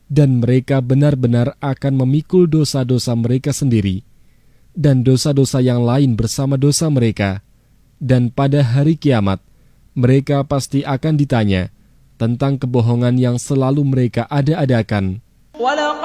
dan mereka benar-benar akan memikul dosa-dosa mereka sendiri dan dosa-dosa yang lain bersama dosa mereka. Dan pada hari kiamat, mereka pasti akan ditanya tentang kebohongan yang selalu mereka ada-adakan.